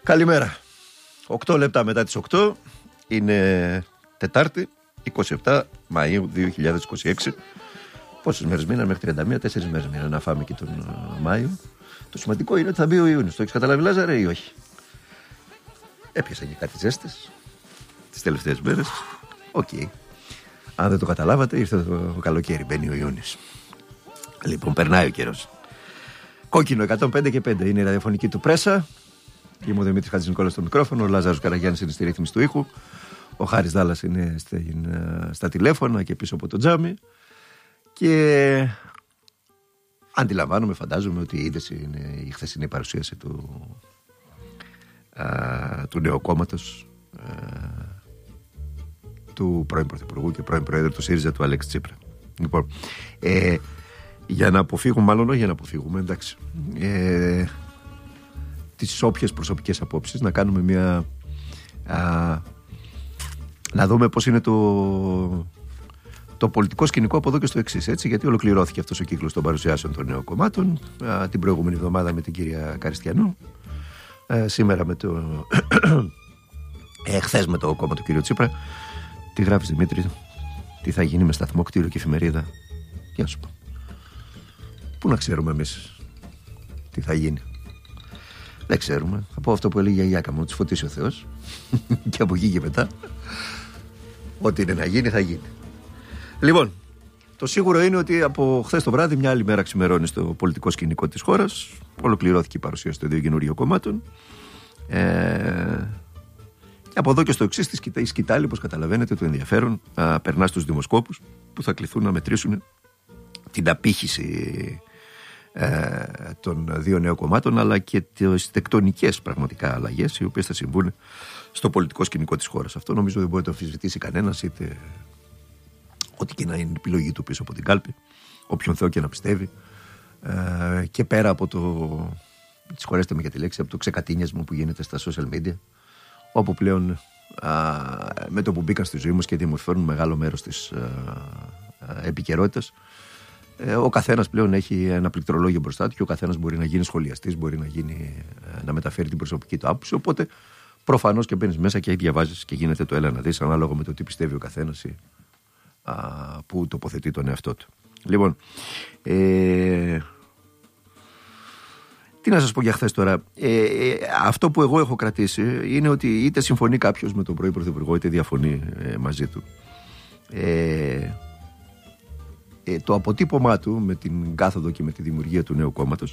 Καλημέρα. 8 λεπτά μετά τις 8 είναι Τετάρτη, 27 Μαΐου 2026. Πόσες μέρες μείναν μέχρι 31, 4 μέρες μείναν να φάμε και τον Μάιο. Το σημαντικό είναι ότι θα μπει ο Ιούνιος. Το έχεις καταλάβει, Λάζαρε, ή όχι? Έπιασα και κάτι ζέστες τις τελευταίες μέρες. Οκ. Αν δεν το καταλάβατε, ήρθε το καλοκαίρι, μπαίνει ο Ιούνιος. Λοιπόν, περνάει ο καιρός. Κόκκινο 105 και 5 είναι η ραδιοφωνική του πρέσα. Είμαι ο Δημήτρης Χατζηνικόλας στο μικρόφωνο, ο Λάζαρος Καραγιάννης είναι στη ρύθμιση του ήχου, ο Χάρης Δάλλας είναι στα τηλέφωνα και πίσω από το τζάμι. Και αντιλαμβάνομαι, φαντάζομαι ότι είδες είναι η χθεσινή παρουσίαση του νέου κόμματος, του πρώην Πρωθυπουργού και πρώην Προέδρου του ΣΥΡΙΖΑ, του Αλέξη Τσίπρα. Λοιπόν, για να αποφύγουμε, μάλλον όχι για να αποφύγουμε, εντάξει, τις όποιες προσωπικές απόψεις, να κάνουμε μια να δούμε πώς είναι το πολιτικό σκηνικό από εδώ και στο εξής, έτσι, γιατί ολοκληρώθηκε αυτός ο κύκλος των παρουσιάσεων των νέων κομμάτων την προηγούμενη εβδομάδα με την κυρία Καριστιανού, σήμερα με χθες με το κόμμα του κυρίου Τσίπρα. Τι γράφεις, Δημήτρη? Τι θα γίνει με σταθμό, κτίριο και εφημερίδα? Για να σου πω. Πού να ξέρουμε εμείς τι θα γίνει? Δεν ξέρουμε. Θα πω αυτό που έλεγε η γιαγιάκα μου, να τους φωτίσει ο Θεός. Και από εκεί και μετά, ό,τι είναι να γίνει θα γίνει. Λοιπόν, το σίγουρο είναι ότι από χθες το βράδυ, μια άλλη μέρα ξημερώνει στο πολιτικό σκηνικό της χώρας. Ολοκληρώθηκε η παρουσίαση των δύο καινούριων κομμάτων. Και από εδώ και στο εξής, η σκητάλη, όπως καταλαβαίνετε, το ενδιαφέρον περνά στους δημοσκόπους, που θα κληθούν να μετρήσουν την απήχηση των δύο νέων κομμάτων, αλλά και τις τεκτονικές πραγματικά αλλαγές οι οποίες θα συμβούν στο πολιτικό σκηνικό της χώρας. Αυτό νομίζω δεν μπορεί να το αμφισβητήσει κανένας, είτε ό,τι και να είναι η επιλογή του πίσω από την κάλπη, όποιον Θεό και να πιστεύει, και πέρα από συγχωρέστε με για τη λέξη, από το ξεκατίνιασμα που γίνεται στα social media, όπου πλέον με το που μπήκαν στη ζωή μας και διαμορφώνουν μεγάλο μέρος της επικαιρότητας, ο καθένας πλέον έχει ένα πληκτρολόγιο μπροστά του και ο καθένας μπορεί να γίνει σχολιαστής, μπορεί να μεταφέρει την προσωπική του άποψη. Οπότε προφανώς και μπαίνεις μέσα και διαβάζεις και γίνεται το έλα να δεις, ανάλογα με το τι πιστεύει ο καθένας ή που τοποθετεί τον εαυτό του. Λοιπόν, τι να σας πω για χθες τώρα. Αυτό που εγώ έχω κρατήσει είναι ότι είτε συμφωνεί κάποιος με τον πρώην Πρωθυπουργό, είτε διαφωνεί μαζί του. Το αποτύπωμά του με την κάθοδο και με τη δημιουργία του νέου κόμματος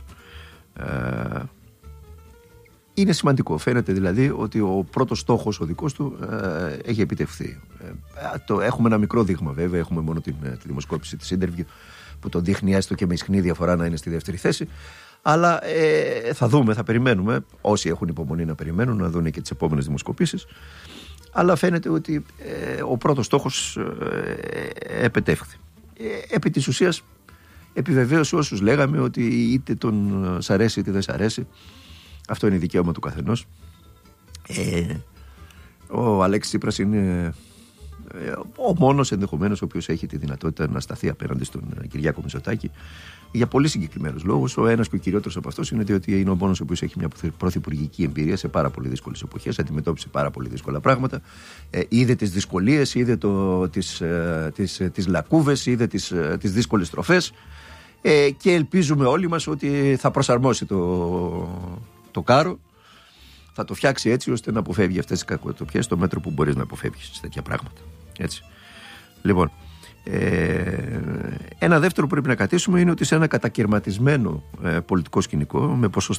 είναι σημαντικό. Φαίνεται δηλαδή ότι ο πρώτος στόχος, ο δικός του, έχει επιτευχθεί. Έχουμε ένα μικρό δείγμα βέβαια, έχουμε μόνο τη δημοσκόπηση της Interview που το δείχνει έστω και με ισχνή διαφορά να είναι στη δεύτερη θέση. Αλλά θα δούμε, θα περιμένουμε, όσοι έχουν υπομονή να περιμένουν, να δουν και τις επόμενες δημοσκοπήσεις. Αλλά φαίνεται ότι ο πρώτος στόχος επετεύχθη. Επί της ουσίας επιβεβαίωσε όσους λέγαμε ότι είτε τον σ' αρέσει είτε δεν σ' αρέσει, αυτό είναι δικαίωμα του καθενός. Ο Αλέξης Τσίπρας είναι ο μόνος ενδεχομένως ο οποίος έχει τη δυνατότητα να σταθεί απέναντι στον Κυριάκο Μητσοτάκη για πολύ συγκεκριμένους λόγους. Ο ένας και ο κυριότερος από αυτός είναι ότι είναι ο μόνος ο οποίος έχει μια πρωθυπουργική εμπειρία σε πάρα πολύ δύσκολες εποχές, αντιμετώπισε πάρα πολύ δύσκολα πράγματα, είδε τις δυσκολίες, είδε τις λακκούβες, είδε τις δύσκολες στροφές, και ελπίζουμε όλοι μας ότι θα προσαρμόσει το κάρο, θα το φτιάξει έτσι ώστε να αποφεύγει αυτές τις κακοτοπιές στο μέτρο που μπορείς να αποφεύγεις τέτοια πράγματα. Έτσι. Λοιπόν, ένα δεύτερο που πρέπει να κρατήσουμε είναι ότι σε ένα κατακαιρματισμένο πολιτικό σκηνικό, με